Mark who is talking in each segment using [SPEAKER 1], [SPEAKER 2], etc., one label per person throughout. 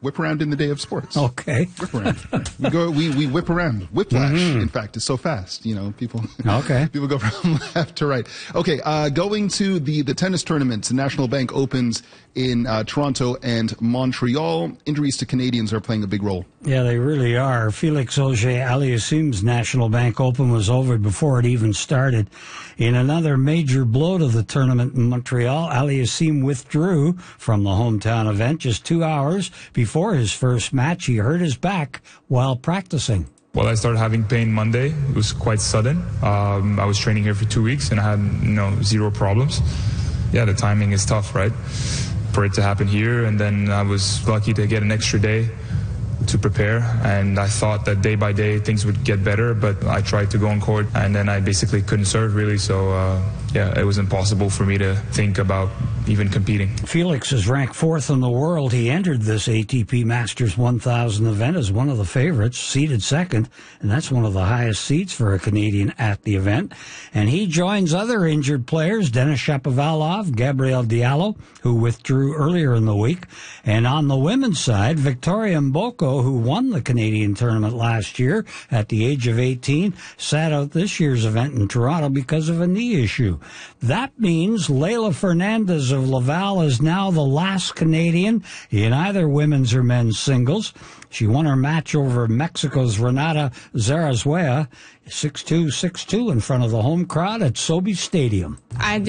[SPEAKER 1] whip around in the day of sports.
[SPEAKER 2] Okay.
[SPEAKER 1] Whip around. We whip around. Whiplash, in fact, is so fast. People people go from left to right. Okay, going to the tennis tournament. The National Bank Opens in Toronto and Montreal. Injuries to Canadians are playing a big role.
[SPEAKER 2] Yeah, they really are. Felix Auger-Aliassime's National Bank Open was over before it even started. In another major blow to the tournament in Montreal, Aliassime withdrew from the hometown event just 2 hours before his first match. He hurt his back while practicing.
[SPEAKER 3] Well, I started having pain Monday. It was quite sudden. I was training here for 2 weeks and I had zero problems. Yeah, the timing is tough, right? For it to happen here, and then I was lucky to get an extra day to prepare, and I thought that day by day things would get better, but I tried to go on court and then I basically couldn't serve really, so it was impossible for me to think about even competing.
[SPEAKER 2] Felix is ranked 4th in the world. He entered this ATP Masters 1000 event as one of the favorites, seeded 2nd, and that's one of the highest seeds for a Canadian at the event. And he joins other injured players, Denis Shapovalov, Gabriel Diallo, who withdrew earlier in the week. And on the women's side, Victoria Mboko, who won the Canadian tournament last year at the age of 18, sat out this year's event in Toronto because of a knee issue. That means Leylah Fernandez of Laval is now the last Canadian in either women's or men's singles. She won her match over Mexico's Renata Zarazua, 6-2, 6-2 in front of the home crowd at Sobeys Stadium.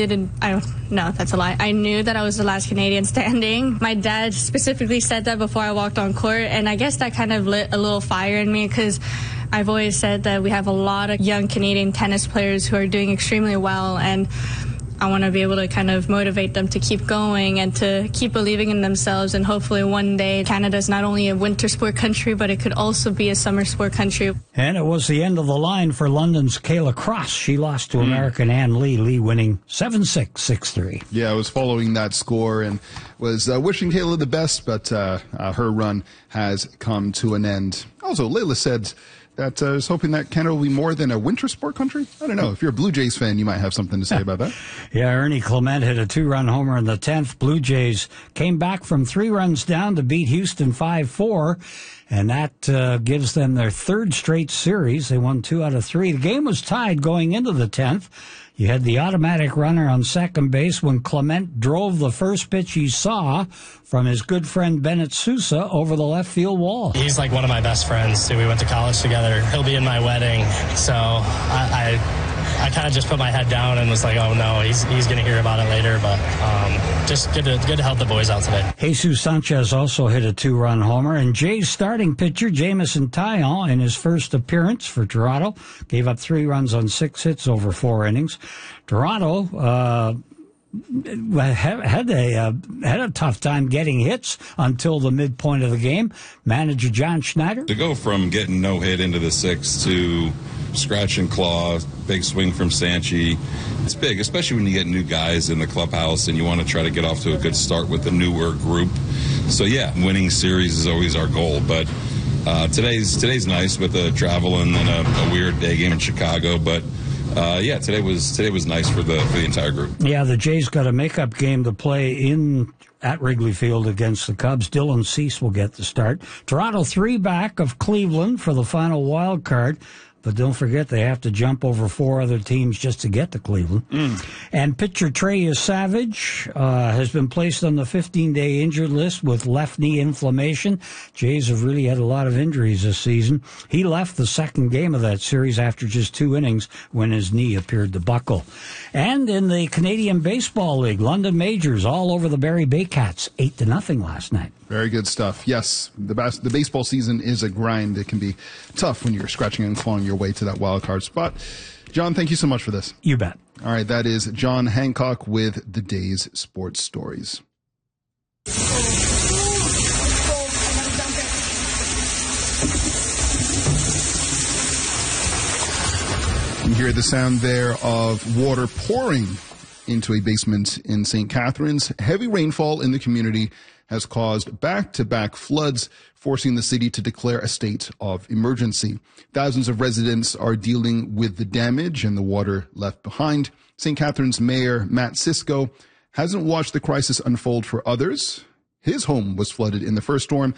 [SPEAKER 4] No, that's a lie. I knew that I was the last Canadian standing. My dad specifically said that before I walked on court, and I guess that kind of lit a little fire in me because I've always said that we have a lot of young Canadian tennis players who are doing extremely well, and I want to be able to kind of motivate them to keep going and to keep believing in themselves, and hopefully one day Canada's not only a winter sport country, but it could also be a summer sport country.
[SPEAKER 2] And it was the end of the line for London's Kayla Cross. She lost to American Ann Lee, Lee winning 7-6, 6-3.
[SPEAKER 1] Yeah, I was following that score and was wishing Kayla the best, but her run has come to an end. Also, Leylah said that I was hoping that Canada will be more than a winter sport country. I don't know. If you're a Blue Jays fan, you might have something to say about that.
[SPEAKER 2] Yeah, Ernie Clement hit a 2-run homer in the 10th. Blue Jays came back from 3 runs down to beat Houston 5-4, and that gives them their 3rd straight series. They won 2 out of 3. The game was tied going into the 10th. You had the automatic runner on second base when Clement drove the first pitch he saw from his good friend Bennett Sousa over the left field wall.
[SPEAKER 5] He's like one of my best friends. We went to college together. He'll be in my wedding. So I kind of just put my head down and was like, oh no, he's going to hear about it later. But just good to help the boys out today.
[SPEAKER 2] Jesus Sanchez also hit a 2-run homer, and Jay's starting pitcher Jameson Taillon, in his first appearance for Toronto, gave up 3 runs on 6 hits over 4 innings. Toronto had a tough time getting hits until the midpoint of the game. Manager John Schneider.
[SPEAKER 6] To go from getting no hit into the 6th to scratch and claw, big swing from Sanchi, it's big, especially when you get new guys in the clubhouse and you want to try to get off to a good start with the newer group. So yeah, winning series is always our goal, but today's nice with the travel and then a weird day game in Chicago, but today was nice for the entire group.
[SPEAKER 2] Yeah, the Jays got a makeup game to play at Wrigley Field against the Cubs. Dylan Cease will get the start. Toronto 3 back of Cleveland for the final wild card. But don't forget, they have to jump over 4 other teams just to get to Cleveland. And pitcher Trey Savage has been placed on the 15-day injured list with left knee inflammation. Jays have really had a lot of injuries this season. He left the 2nd game of that series after just 2 innings when his knee appeared to buckle. And in the Canadian Baseball League, London Majors all over the Barrie Baycats, 8-0 last night.
[SPEAKER 1] Very good stuff. Yes, the baseball season is a grind. It can be tough when you're scratching and clawing your way to that wild card spot. John, thank you so much for this.
[SPEAKER 2] You bet.
[SPEAKER 1] All right, that is John Hancock with the day's sports stories. You hear the sound there of water pouring into a basement in St. Catharines. Heavy rainfall in the community has caused back-to-back floods, forcing the city to declare a state of emergency. Thousands of residents are dealing with the damage and the water left behind. St. Catharines Mayor Matt Cisco hasn't watched the crisis unfold for others. His home was flooded in the first storm.